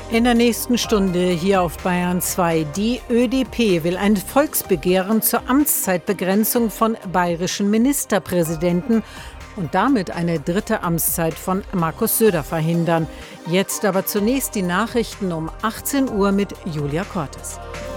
In der nächsten Stunde hier auf Bayern 2. Die ÖDP will ein Volksbegehren zur Amtszeitbegrenzung von bayerischen Ministerpräsidenten und damit eine dritte Amtszeit von Markus Söder verhindern. Jetzt aber zunächst die Nachrichten um 18 Uhr mit Julia Cortes.